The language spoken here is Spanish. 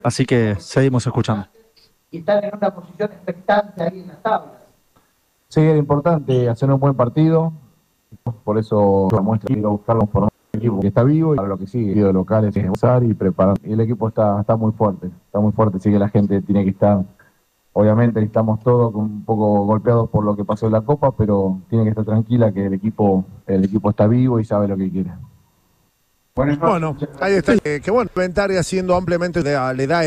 Así que seguimos escuchando. Y están en una posición expectante ahí en las tablas. Sí, era importante hacer un buen partido, por eso la muestra ir a buscarlo por un equipo que está vivo y para lo que sigue. El partido local es usar y preparar. Y el equipo está muy fuerte, así que la gente tiene que estar, obviamente estamos todos un poco golpeados por lo que pasó en la Copa, pero tiene que estar tranquila que el equipo está vivo y sabe lo que quiere. Bueno, ahí está, que bueno, comentario haciendo ampliamente le da